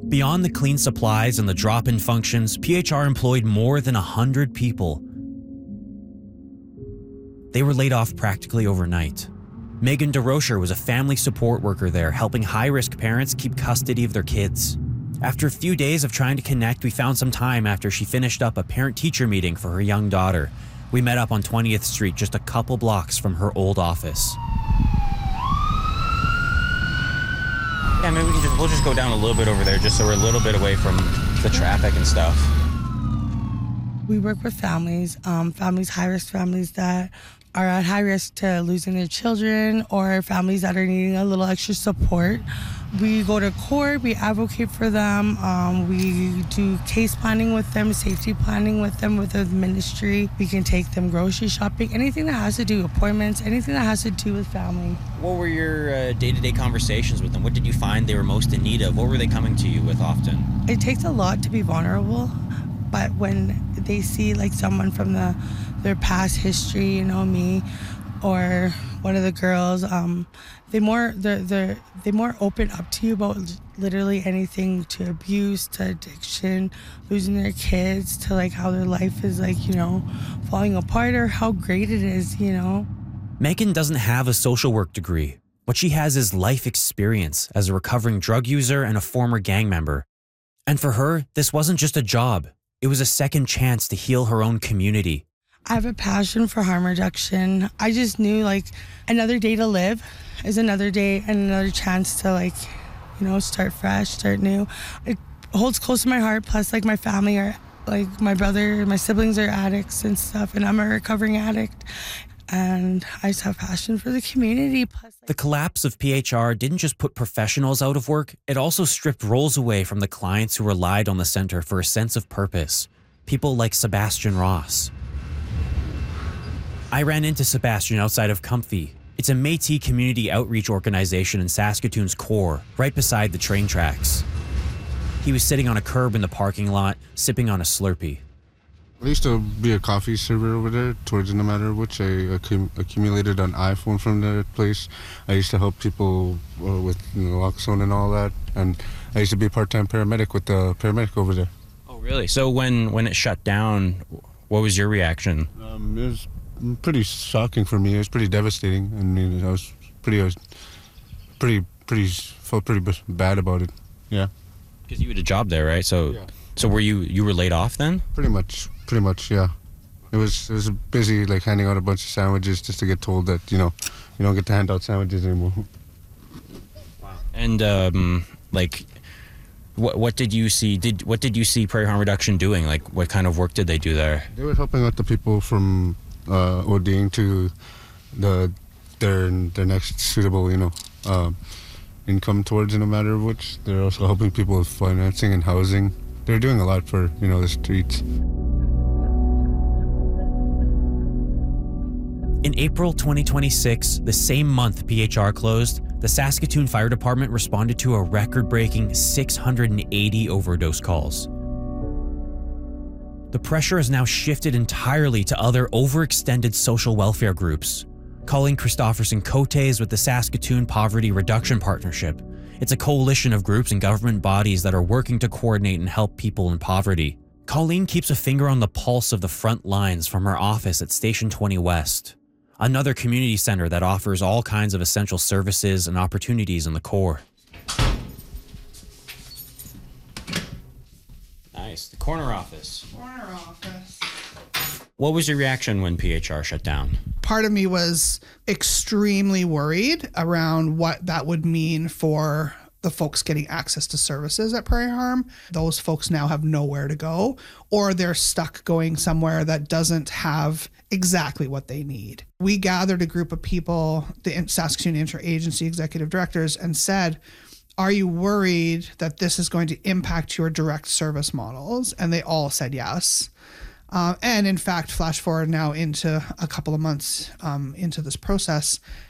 Beyond the clean supplies and the drop-in functions, PHR employed more than 100 people. They were laid off practically overnight. Megan DeRocher was a family support worker there, helping high-risk parents keep custody of their kids. After a few days of trying to connect, we found some time after she finished up a parent-teacher meeting for her young daughter. We met up on 20th Street, just a couple blocks from her old office. Yeah, maybe we'll just go down a little bit over there just so we're a little bit away from the traffic and stuff. We work with families, high-risk families that are at high risk to losing their children, or families that are needing a little extra support. We go to court, we advocate for them, we do case planning with them, safety planning with them, with the ministry. We can take them grocery shopping, anything that has to do with appointments, anything that has to do with family. What were your day-to-day conversations with them? What did you find they were most in need of? What were they coming to you with often? It takes a lot to be vulnerable, but when they see like someone from their past history, me or one of the girls, they more open up to you about literally anything, to abuse, to addiction, losing their kids, to like how their life is falling apart, or how great it is. Megan doesn't have a social work degree. What she has is life experience as a recovering drug user and a former gang member. And for her, this wasn't just a job. It was a second chance to heal her own community. I have a passion for harm reduction. I just knew another day to live is another day and another chance to start fresh, start new. It holds close to my heart. Plus my family are my brother, my siblings are addicts and stuff, and I'm a recovering addict. And I just have passion for the community. Plus, the collapse of PHR didn't just put professionals out of work, it also stripped roles away from the clients who relied on the center for a sense of purpose. People like Sebastian Ross. I ran into Sebastian outside of Comfy. It's a Métis community outreach organization in Saskatoon's core, right beside the train tracks. He was sitting on a curb in the parking lot, sipping on a Slurpee. I used to be a coffee server over there towards No Matter Which. I accumulated an iPhone from the place. I used to help people with naloxone and all that. And I used to be a part-time paramedic with the paramedic over there. Oh, really? So when it shut down, what was your reaction? It was pretty shocking for me. It was pretty devastating. I mean, felt pretty bad about it. Yeah. Because you had a job there, right? So, yeah. So were you were laid off then? Pretty much, yeah. It was busy handing out a bunch of sandwiches just to get told that you don't get to hand out sandwiches anymore. Wow. And what did you see? What did you see Prairie Harm Reduction doing? What kind of work did they do there? They were helping out the people from ODing to their next suitable income towards No Matter Which. They're also helping people with financing and housing. They're doing a lot for the streets. In April 2026, the same month PHR closed, the Saskatoon Fire Department responded to a record-breaking 680 overdose calls. The pressure has now shifted entirely to other overextended social welfare groups. Colleen Christofferson Cotes with the Saskatoon Poverty Reduction Partnership. It's a coalition of groups and government bodies that are working to coordinate and help people in poverty. Colleen keeps a finger on the pulse of the front lines from her office at Station 20 West, another community center that offers all kinds of essential services and opportunities in the core. Nice. The corner office. Corner office. What was your reaction when PHR shut down? Part of me was extremely worried around what that would mean for the folks getting access to services at Prairie Harm. Those folks now have nowhere to go, or they're stuck going somewhere that doesn't have exactly what they need. We gathered a group of people, the Saskatoon Interagency Executive Directors, and said, are you worried that this is going to impact your direct service models? And they all said yes. And in fact, flash forward now into a couple of months into this process,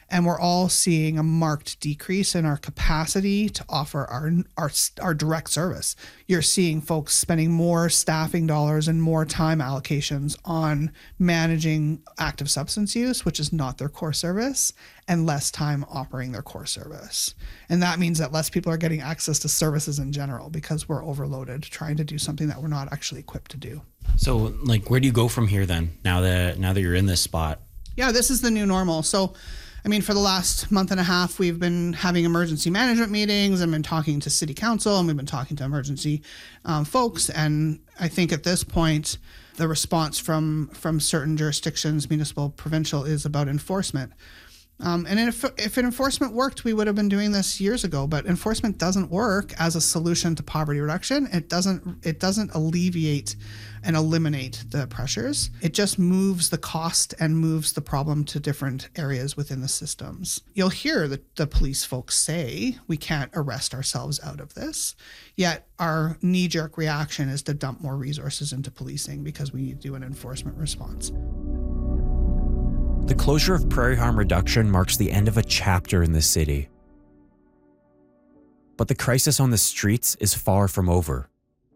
And we're all seeing a marked decrease in our capacity to offer our direct service. You're seeing folks spending more staffing dollars and more time allocations on managing active substance use, which is not their core service, and less time operating their core service. And that means that less people are getting access to services in general because we're overloaded trying to do something that we're not actually equipped to do. So, like, where do you go from here then? Now that you're in this spot? Yeah, this is the new normal. So, I mean, for the last month and a half, we've been having emergency management meetings and been talking to city council, and we've been talking to emergency folks. And I think at this point, the response from certain jurisdictions, municipal, provincial, is about enforcement. And if enforcement worked, we would have been doing this years ago. But enforcement doesn't work as a solution to poverty reduction. It doesn't alleviate and eliminate the pressures. It just moves the cost and moves the problem to different areas within the systems. You'll hear the police folks say we can't arrest ourselves out of this. Yet our knee-jerk reaction is to dump more resources into policing because we need to do an enforcement response. The closure of Prairie Harm Reduction marks the end of a chapter in the city. But the crisis on the streets is far from over.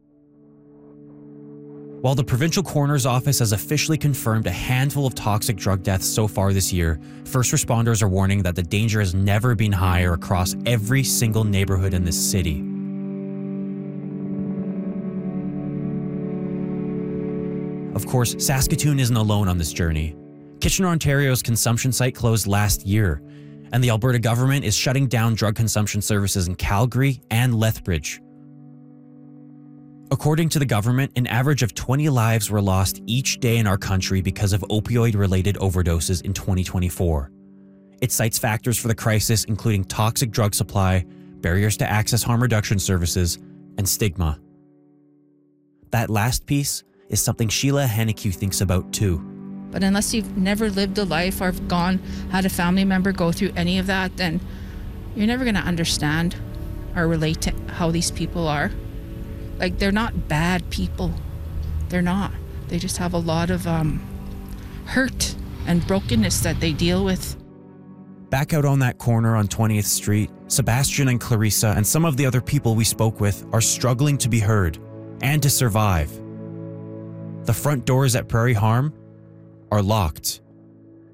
While the provincial coroner's office has officially confirmed a handful of toxic drug deaths so far this year, first responders are warning that the danger has never been higher across every single neighborhood in this city. Of course, Saskatoon isn't alone on this journey. Kitchener, Ontario's consumption site closed last year, and the Alberta government is shutting down drug consumption services in Calgary and Lethbridge. According to the government, an average of 20 lives were lost each day in our country because of opioid-related overdoses in 2024. It cites factors for the crisis including toxic drug supply, barriers to access harm reduction services, and stigma. That last piece is something Sheila Hennique thinks about too. But unless you've never lived a life or had a family member go through any of that, then you're never going to understand or relate to how these people are. Like, they're not bad people. They're not. They just have a lot of hurt and brokenness that they deal with. Back out on that corner on 20th Street, Sebastian and Clarissa and some of the other people we spoke with are struggling to be heard and to survive. The front doors at Prairie Harm are locked.